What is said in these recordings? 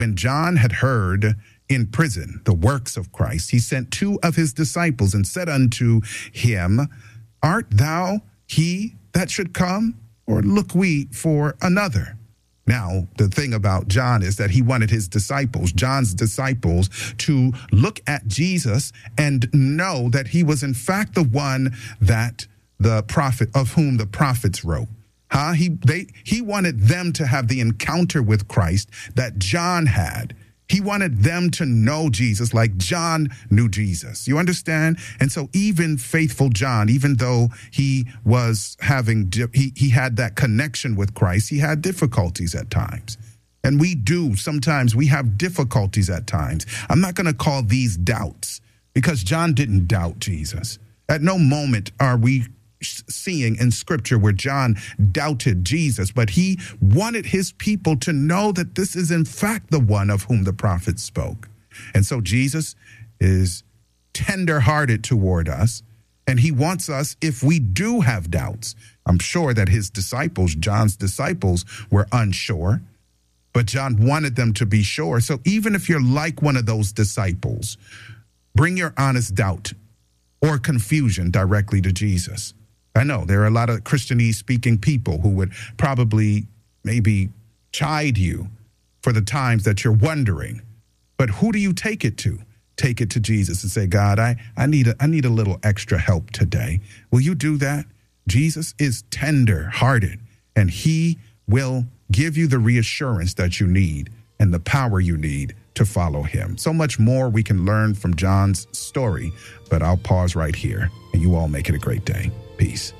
When John had heard in prison the works of Christ, he sent 2 of his disciples and said unto him, Art thou he that should come, or look we for another? Now, the thing about John is that he wanted his disciples, John's disciples, to look at Jesus and know that he was in fact the one that the prophet, of whom the prophets wrote. He wanted them to have the encounter with Christ that John had. He wanted them to know Jesus like John knew Jesus. You understand? And so even faithful John, even though he was he had that connection with Christ, he had difficulties at times. And sometimes we have difficulties at times. I'm not going to call these doubts, because John didn't doubt Jesus. At no moment are we seeing in Scripture where John doubted Jesus, but he wanted his people to know that this is in fact the one of whom the prophets spoke. And so Jesus is tender-hearted toward us, and he wants us, if we do have doubts. I'm sure that his disciples, John's disciples, were unsure, but John wanted them to be sure. So even if you're like one of those disciples, bring your honest doubt or confusion directly to Jesus. I know there are a lot of Christianese-speaking people who would probably maybe chide you for the times that you're wondering. But who do you take it to? Take it to Jesus and say, God, I need a little extra help today. Will you do that? Jesus is tender-hearted, and he will give you the reassurance that you need and the power you need to follow him. So much more we can learn from John's story, but I'll pause right here, and you all make it a great day. Peace.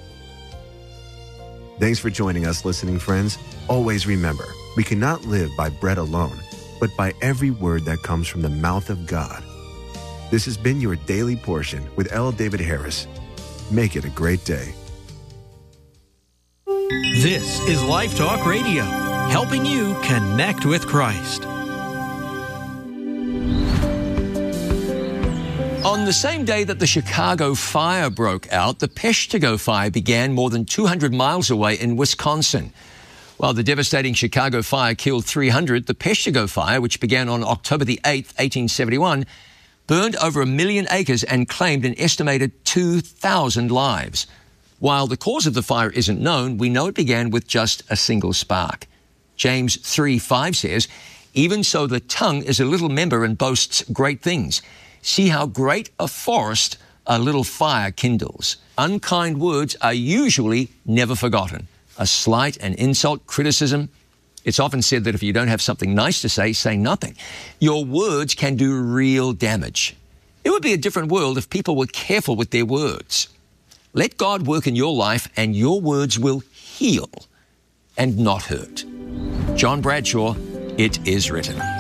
Thanks for joining us, listening friends. Always remember, we cannot live by bread alone, but by every word that comes from the mouth of God. This has been your Daily Portion with L. David Harris. Make it a great day. This is Life Talk Radio, helping you connect with Christ. On the same day that the Chicago fire broke out, the Peshtigo fire began more than 200 miles away in Wisconsin. While the devastating Chicago fire killed 300, the Peshtigo fire, which began on October the 8th, 1871, burned over 1 million acres and claimed an estimated 2,000 lives. While the cause of the fire isn't known, we know it began with just a single spark. James 3:5 says, "Even so the tongue is a little member and boasts great things. See how great a forest a little fire kindles." Unkind words are usually never forgotten. A slight, an insult, criticism. It's often said that if you don't have something nice to say nothing. Your words can do real damage. It would be a different world if people were careful with their words. Let God work in your life and your words will heal and not hurt. John Bradshaw, It Is Written.